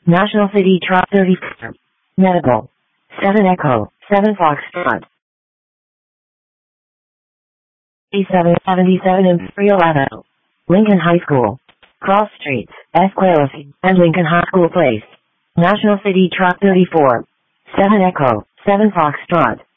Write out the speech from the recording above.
National City Truck 34. Medical. 7 Echo, 7 Foxtrot. E777 Imperial Avenue. Lincoln High School. Cross Streets, Esquiros, and Lincoln High School Place. National City Truck 34. 7 Echo, 7 Foxtrot.